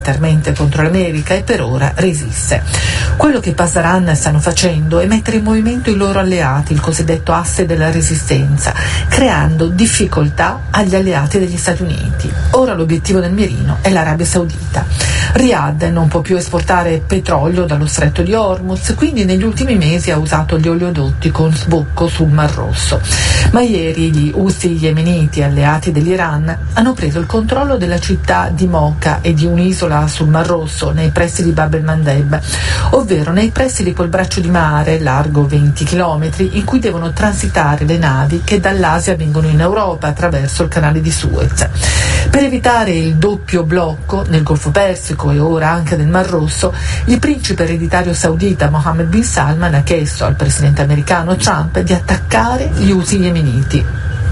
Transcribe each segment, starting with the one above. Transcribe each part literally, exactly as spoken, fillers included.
militarmente contro l'America e per ora resiste. Quello che Pasdaran stanno facendo è mettere in movimento i loro alleati, il cosiddetto asse della resistenza, creando difficoltà agli alleati degli Stati Uniti. Ora l'obiettivo del mirino è l'Arabia Saudita. Riyadh non può più esportare petrolio dallo stretto di Hormuz, quindi negli ultimi mesi ha usato gli oleodotti con sbocco sul Mar Rosso. Ma ieri gli Houthi yemeniti, alleati dell'Iran, hanno preso il controllo della città di Mocha e di un'isola sul Mar Rosso nei pressi di Bab el-Mandeb, ovvero nei pressi di quel braccio di mare largo venti chilometri in cui devono transitare le navi che dall'Asia vengono in Europa attraverso il canale di Suez. Per evitare il doppio blocco nel Golfo Persico e ora anche nel Mar Rosso, il principe ereditario saudita Mohammed bin Salman ha chiesto al presidente americano Trump di attaccare gli Houthi yemeniti.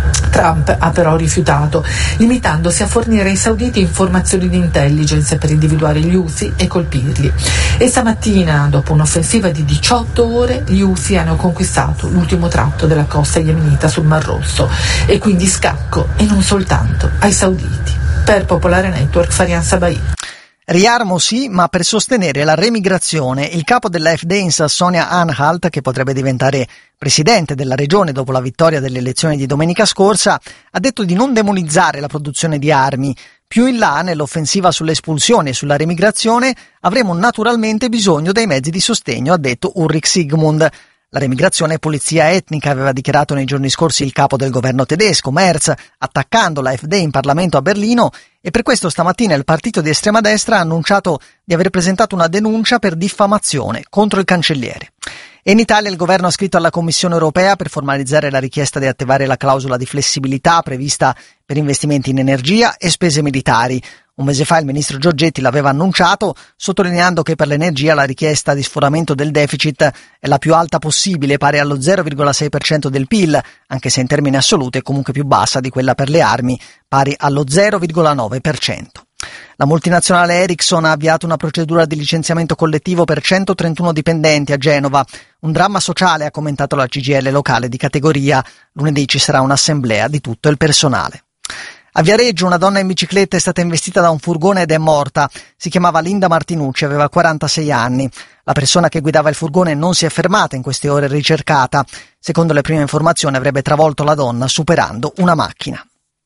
Trump ha però rifiutato, limitandosi a fornire ai sauditi informazioni di intelligence per individuare gli Houthi e colpirli. E stamattina, dopo un'offensiva di diciotto ore, gli Houthi hanno conquistato l'ultimo tratto della costa yemenita sul Mar Rosso e quindi scacco, e non soltanto, ai sauditi. Per Popolare Network, Farian Sabai. Riarmo sì, ma per sostenere la remigrazione, il capo dell'A F D in Sassonia-Anhalt, che potrebbe diventare presidente della regione dopo la vittoria delle elezioni di domenica scorsa, ha detto di non demonizzare la produzione di armi. Più in là, nell'offensiva sulle espulsioni e sulla remigrazione, avremo naturalmente bisogno dei mezzi di sostegno, ha detto Ulrich Sigmund. La remigrazione è pulizia etnica, aveva dichiarato nei giorni scorsi il capo del governo tedesco, Merz, attaccando l'A F D in Parlamento a Berlino, e per questo stamattina il partito di estrema destra ha annunciato di aver presentato una denuncia per diffamazione contro il cancelliere. E in Italia il governo ha scritto alla Commissione europea per formalizzare la richiesta di attivare la clausola di flessibilità prevista per investimenti in energia e spese militari. Un mese fa il ministro Giorgetti l'aveva annunciato, sottolineando che per l'energia la richiesta di sforamento del deficit è la più alta possibile, pari allo zero virgola sei per cento del P I L, anche se in termini assoluti è comunque più bassa di quella per le armi, pari allo zero virgola nove per cento. La multinazionale Ericsson ha avviato una procedura di licenziamento collettivo per centotrentuno dipendenti a Genova. Un dramma sociale, ha commentato la C G I L locale di categoria. Lunedì ci sarà un'assemblea di tutto il personale. A Viareggio una donna in bicicletta è stata investita da un furgone ed è morta. Si chiamava Linda Martinucci, aveva quarantasei anni. La persona che guidava il furgone non si è fermata in queste ore ricercata. Secondo le prime informazioni avrebbe travolto la donna superando una macchina.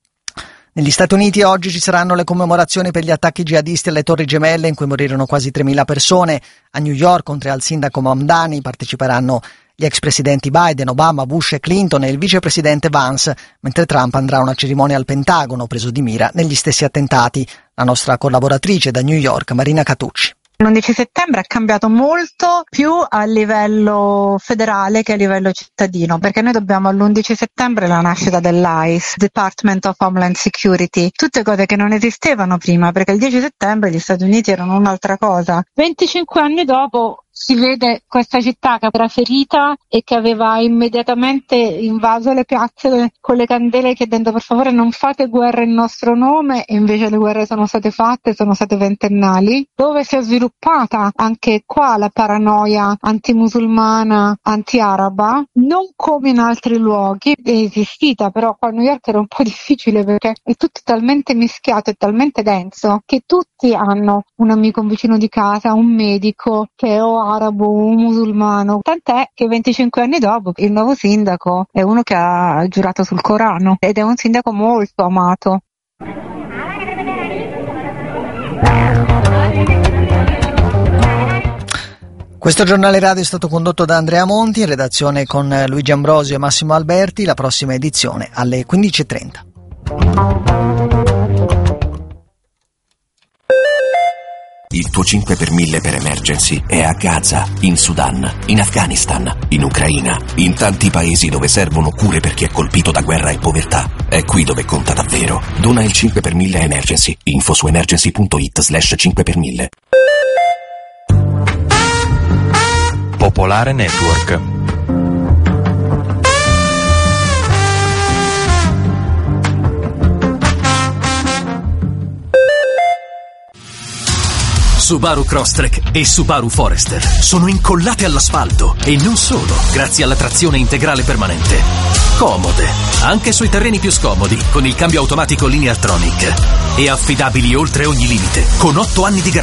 Negli Stati Uniti oggi ci saranno le commemorazioni per gli attacchi jihadisti alle Torri Gemelle in cui morirono quasi tremila persone. A New York, oltre al sindaco Mamdani, parteciperanno gli ex presidenti Biden, Obama, Bush e Clinton e il vicepresidente Vance, mentre Trump andrà a una cerimonia al Pentagono preso di mira negli stessi attentati. La nostra collaboratrice da New York, Marina Catucci. L'undici settembre è cambiato molto più a livello federale che a livello cittadino, perché noi dobbiamo all'undici settembre la nascita dell'I C E, Department of Homeland Security, tutte cose che non esistevano prima, perché il dieci settembre gli Stati Uniti erano un'altra cosa. venticinque anni dopo si vede questa città che era ferita e che aveva immediatamente invaso le piazze con le candele chiedendo per favore non fate guerra in nostro nome, e invece le guerre sono state fatte, sono state ventennali, dove si è sviluppata anche qua la paranoia antimusulmana, anti-araba, non come in altri luoghi, è esistita, però qua a New York era un po' difficile perché è tutto talmente mischiato e talmente denso che tutti hanno un amico, un vicino di casa, un medico che è o arabo o musulmano, tant'è che venticinque anni dopo il nuovo sindaco è uno che ha giurato sul Corano ed è un sindaco molto amato. Questo giornale radio è stato condotto da Andrea Monti, in redazione con Luigi Ambrosio e Massimo Alberti. La prossima edizione alle quindici e trenta. Il tuo cinque per mille per emergency è a Gaza, in Sudan, in Afghanistan, in Ucraina, in tanti paesi dove servono cure per chi è colpito da guerra e povertà. È qui dove conta davvero. Dona il cinque per mille emergency. Info su emergency punto it slash cinque per mille. Popolare Network. Subaru Crosstrek e Subaru Forester sono incollate all'asfalto e non solo, grazie alla trazione integrale permanente. Comode, anche sui terreni più scomodi, con il cambio automatico Lineartronic. E affidabili oltre ogni limite, con otto anni di garanzia.